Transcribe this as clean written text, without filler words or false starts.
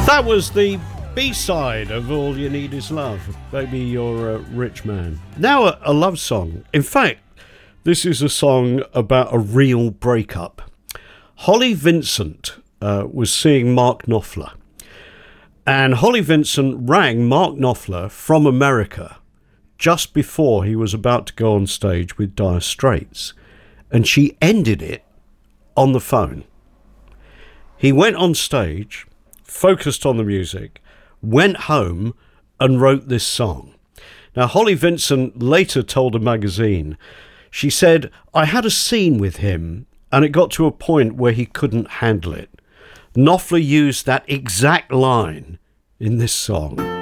That was the B-side of All You Need Is Love. Baby, you're a rich man. Now a love song. In fact, this is a song about a real breakup. Holly Vincent was seeing Mark Knopfler. And Holly Vincent rang Mark Knopfler from America just before he was about to go on stage with Dire Straits. And she ended it on the phone. He went on stage, focused on the music, went home and wrote this song. Now, Holly Vincent later told a magazine, she said, I had a scene with him and it got to a point where he couldn't handle it. Knopfler used that exact line in this song.